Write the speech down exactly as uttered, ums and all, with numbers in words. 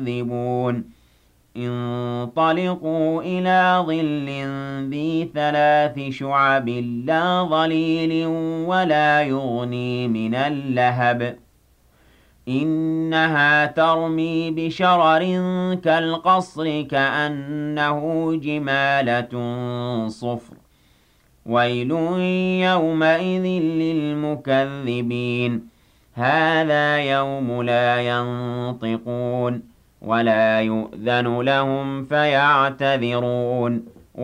يُكَذِّبُونَ انطَلِقُوا إِلَىٰ ظِلٍّ ذِي ثَلَاثِ شُعَبٍ لَّا ظَلِيلٍ وَلَا يُغْنِي مِنَ اللَّهَبِ إِنَّهَا تَرْمِي بِشَرَرٍ كَالْقَصْرِ كَأَنَّهُ جِمَالَتٌ صُفْرٌ وَيْلٌ يَوْمَئِذٍ لِّلْمُكَذِّبِينَ هَٰذَا يَوْمُ لَا يَنطِقُونَ وَلَا يُؤْذَنُ لَهُمْ فَيَعْتَذِرُونَ